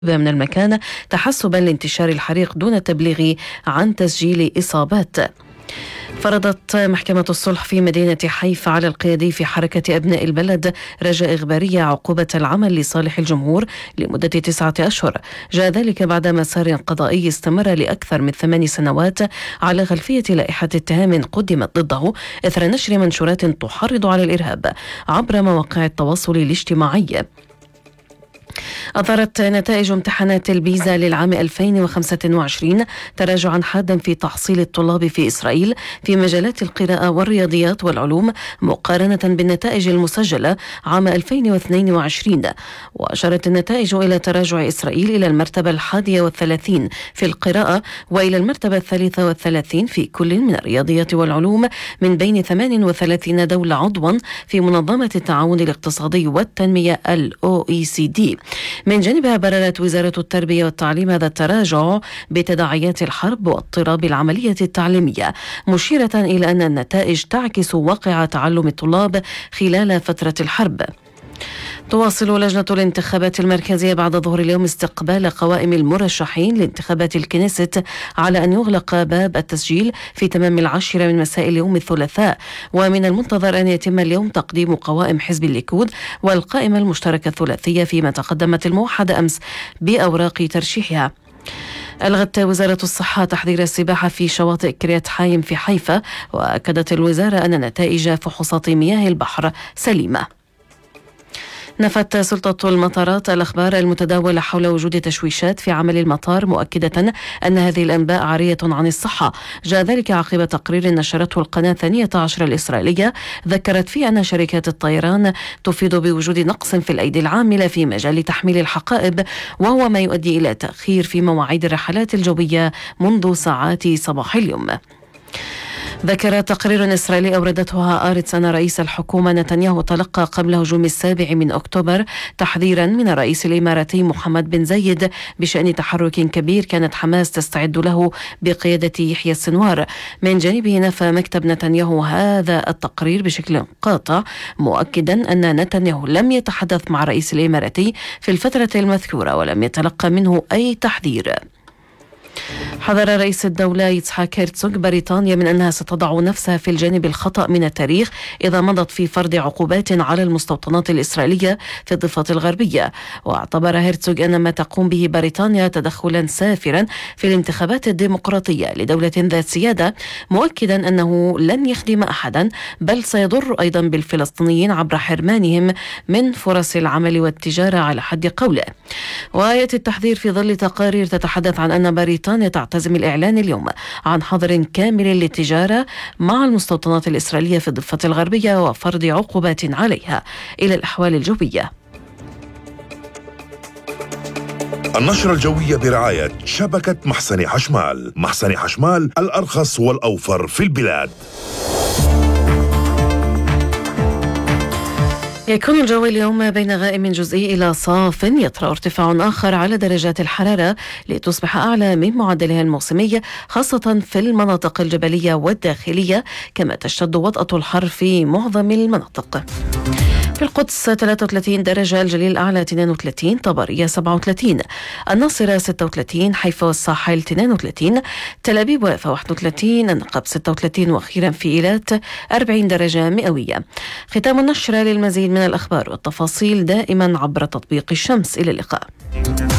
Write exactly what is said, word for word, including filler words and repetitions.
من المكان تحسبا لانتشار الحريق دون التبليغ عن تسجيل إصابات. فرضت محكمة الصلح في مدينة حيفا على القيادي في حركة أبناء البلد رجاء إخبارية عقوبة العمل لصالح الجمهور لمدة تسعة أشهر. جاء ذلك بعد مسار قضائي استمر لأكثر من ثمان سنوات على خلفية لائحة اتهام قدمت ضده إثر نشر منشورات تحرض على الإرهاب عبر مواقع التواصل الاجتماعي. أظهرت نتائج امتحانات البيزا للعام ألفين وخمسة وعشرين تراجعا حادا في تحصيل الطلاب في إسرائيل في مجالات القراءة والرياضيات والعلوم مقارنة بالنتائج المسجلة عام ألفين واثنين وعشرين. وأشارت النتائج إلى تراجع إسرائيل إلى المرتبة الحادية والثلاثين في القراءة وإلى المرتبة الثالثة والثلاثين في كل من الرياضيات والعلوم من بين ثمان وثلاثين دولة عضوا في منظمة التعاون الاقتصادي والتنمية ال أو إي سي دي. من جانبها بررت وزارة التربية والتعليم هذا التراجع بتداعيات الحرب واضطراب العملية التعليمية، مشيرة إلى أن النتائج تعكس واقع تعلم الطلاب خلال فترة الحرب. تواصل لجنة الانتخابات المركزية بعد ظهر اليوم استقبال قوائم المرشحين لانتخابات الكنيست على أن يغلق باب التسجيل في تمام العاشرة من مساء اليوم الثلاثاء، ومن المنتظر أن يتم اليوم تقديم قوائم حزب الليكود والقائمة المشتركة الثلاثية فيما تقدمت الموحدة أمس بأوراق ترشيحها. ألغت وزارة الصحة تحظير السباحة في شواطئ كريات حايم في حيفا، وأكدت الوزارة أن نتائج فحوصات مياه البحر سليمة. نفت سلطة المطارات الأخبار المتداولة حول وجود تشويشات في عمل المطار، مؤكدة أن هذه الأنباء عارية عن الصحة. جاء ذلك عقب تقرير نشرته القناة الثانية عشر الإسرائيلية ذكرت فيه أن شركات الطيران تفيد بوجود نقص في الأيدي العاملة في مجال تحميل الحقائب، وهو ما يؤدي إلى تأخير في مواعيد الرحلات الجوية منذ ساعات صباح اليوم. ذكر تقرير إسرائيلي أوردته هآرتس أن رئيس الحكومة نتنياهو تلقى قبل هجوم السابع من أكتوبر تحذيرا من الرئيس الإماراتي محمد بن زايد بشأن تحرك كبير كانت حماس تستعد له بقيادة يحيى السنوار. من جانبه نفى مكتب نتنياهو هذا التقرير بشكل قاطع، مؤكدا أن نتنياهو لم يتحدث مع الرئيس الإماراتي في الفترة المذكورة ولم يتلقى منه أي تحذير. حذر رئيس الدولة يتسحاق هيرتزوغ بريطانيا من أنها ستضع نفسها في الجانب الخطأ من التاريخ إذا مضت في فرض عقوبات على المستوطنات الإسرائيلية في الضفة الغربية. واعتبر هيرتزوغ أن ما تقوم به بريطانيا تدخلا سافرا في الانتخابات الديمقراطية لدولة ذات سيادة، مؤكدا أنه لن يخدم أحدا بل سيضر أيضا بالفلسطينيين عبر حرمانهم من فرص العمل والتجارة على حد قوله. ويأتي التحذير في ظل تقارير تتحدث عن أن بريطانيا تعتزم الإعلان اليوم عن حظر كامل للتجارة مع المستوطنات الإسرائيلية في الضفة الغربية وفرض عقوبات عليها. إلى الأحوال الجوية. النشرة الجوية برعاية شبكة محسن حشمال. محسن حشمال الأرخص والأوفر في البلاد. يكون الجو اليوم بين غائم جزئي إلى صاف، يطرأ ارتفاع آخر على درجات الحرارة لتصبح أعلى من معدلها الموسمي خاصة في المناطق الجبلية والداخلية، كما تشتد وطأة الحر في معظم المناطق. في القدس ثلاثة وثلاثين درجة، الجليل الأعلى اثنين وثلاثين، طبرية سبعة وثلاثين، الناصرة ستة وثلاثين، حيفا والساحل اثنين وثلاثين، تل أبيب ويافا واحد وثلاثين، النقب ستة وثلاثين، وأخيرا في إيلات أربعين درجة مئوية. ختام النشرة. للمزيد من الأخبار والتفاصيل دائما عبر تطبيق الشمس. إلى اللقاء.